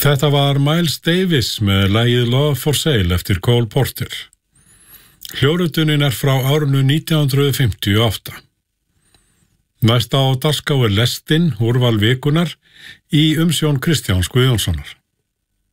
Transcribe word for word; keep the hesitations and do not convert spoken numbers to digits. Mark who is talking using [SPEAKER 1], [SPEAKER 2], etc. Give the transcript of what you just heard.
[SPEAKER 1] Þetta var Miles Davis með lagið Love for Sale eftir Cole Porter. Hljóðritunin er frá árinu nítján hundruð fimmtíu og átta. Næsta á dagskrá er Lestin, úrval vikunnar, í umsjón Kristjáns Guðjónssonar.